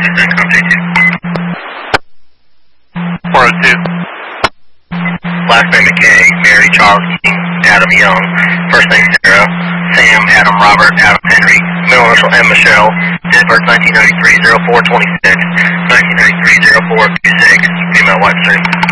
402. Last name McKay, Mary Charles King, Adam Young, first name Sarah, Sam, Adam Robert, Adam Henry, middle initial M. Michelle, date of birth 1993-04-26, 1993-04-26, female white stream.